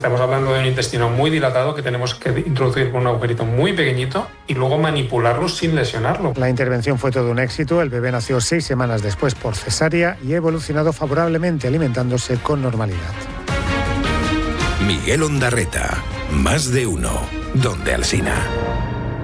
Estamos hablando de un intestino muy dilatado que tenemos que introducir con un agujerito muy pequeñito y luego manipularlo sin lesionarlo. La intervención fue todo un éxito. El bebé nació 6 semanas después por cesárea y ha evolucionado favorablemente, alimentándose con normalidad. Miguel Ondarreta, Más de Uno, Donde Alsina.